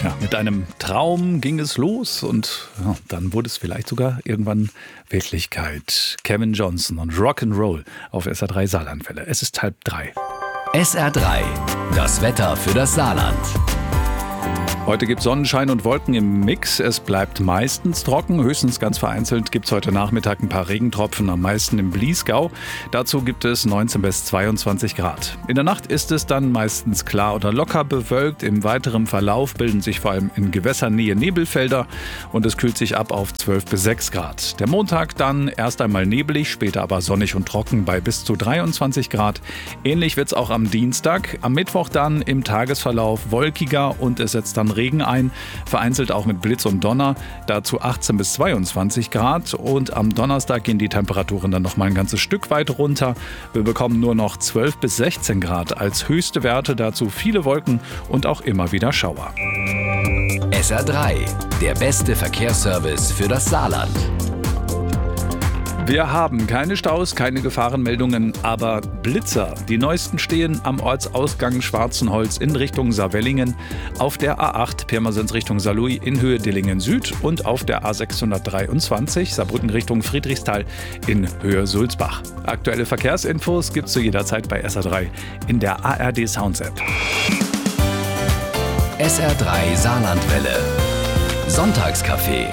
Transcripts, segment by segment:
Ja, mit einem Traum ging es los und ja, dann wurde es vielleicht sogar irgendwann Wirklichkeit. Kevin Johnson und Rock'n'Roll auf SR3 Saarlandwelle. Es ist 2:30. SR3, das Wetter für das Saarland. Heute gibt es Sonnenschein und Wolken im Mix. Es bleibt meistens trocken. Höchstens ganz vereinzelt gibt es heute Nachmittag ein paar Regentropfen, am meisten im Bliesgau. Dazu gibt es 19 bis 22 Grad. In der Nacht ist es dann meistens klar oder locker bewölkt. Im weiteren Verlauf bilden sich vor allem in Gewässernähe Nebelfelder und es kühlt sich ab auf 12 bis 6 Grad. Der Montag dann erst einmal nebelig, später aber sonnig und trocken bei bis zu 23 Grad. Ähnlich wird es auch am Dienstag. Am Mittwoch dann im Tagesverlauf wolkiger und es setzt dann Regen ein, vereinzelt auch mit Blitz und Donner, dazu 18 bis 22 Grad und am Donnerstag gehen die Temperaturen dann noch mal ein ganzes Stück weit runter. Wir bekommen nur noch 12 bis 16 Grad als höchste Werte, dazu viele Wolken und auch immer wieder Schauer. SR3, der beste Verkehrsservice für das Saarland. Wir haben keine Staus, keine Gefahrenmeldungen, aber Blitzer. Die neuesten stehen am Ortsausgang Schwarzenholz in Richtung Saarwellingen, auf der A8 Pirmasens Richtung Saarlouis in Höhe Dillingen Süd und auf der A623 Saarbrücken Richtung Friedrichsthal in Höhe Sulzbach. Aktuelle Verkehrsinfos gibt's zu jeder Zeit bei SR3 in der ARD Sounds App. SR3 Saarlandwelle. Sonntagscafé.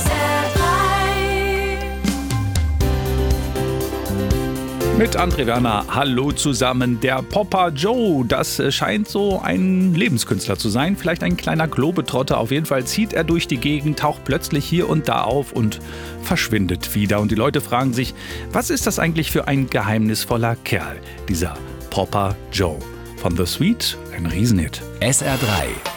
Mit André Werner, hallo zusammen. Der Popper Joe, das scheint so ein Lebenskünstler zu sein. Vielleicht ein kleiner Globetrotter. Auf jeden Fall zieht er durch die Gegend, taucht plötzlich hier und da auf und verschwindet wieder. Und die Leute fragen sich, was ist das eigentlich für ein geheimnisvoller Kerl, dieser Popper Joe? Von The Sweet, ein Riesenhit. SR3.